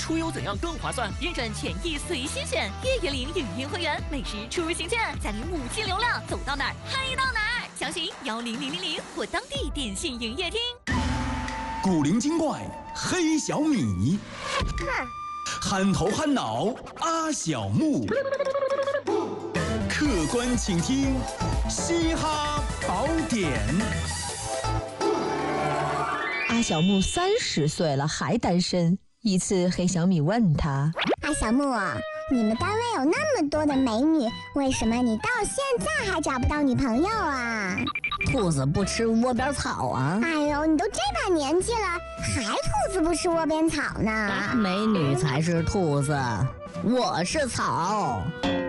出游怎样更划算？认准权益随心选，月10语音会员，每时出行券，再领5G流量，走到哪儿嗨到哪儿。详询10000或当地电信营业厅。 古灵精怪黑小米，憨头憨脑阿小木，客观倾听嘻哈宝典。 阿小木30岁了还单身。一次黑小米问他： 阿小木，你们单位有那么多的美女，为什么你到现在还找不到女朋友啊？ 兔子不吃窝边草啊！ 哎呦，你都这把年纪了，还兔子不吃窝边草呢？ 美女才是兔子，我是草。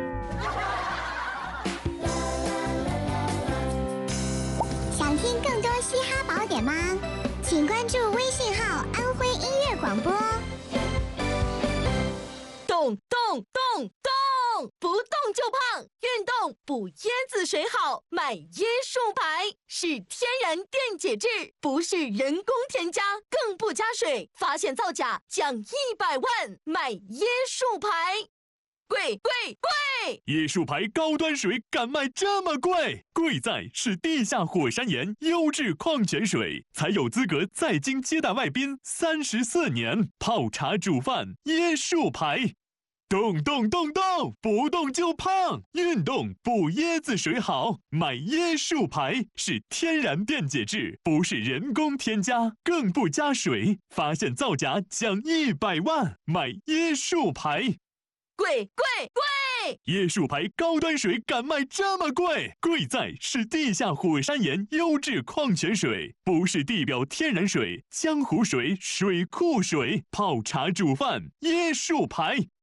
想听更多嘻哈宝典吗？请关注微信号安徽音乐广播。 动动动动，不动就胖，运动补椰子水好，买椰树牌是天然电解质，不是人工添加，更不加水，发现造假奖100万，买椰树牌。贵贵贵！ 椰树牌高端水敢卖这么贵？贵在是地下火山岩优质矿泉水，才有资格在京接待外宾34年，泡茶煮饭椰树牌。动动动动，不动就胖，运动补椰子水好，买椰树牌是天然电解质，不是人工添加，更不加水，发现造假奖100万，买椰树牌。 贵贵贵！ 椰树牌高端水敢卖这么贵？贵在是地下火山岩优质矿泉水，不是地表天然水、江湖水、水库水，泡茶煮饭椰树牌。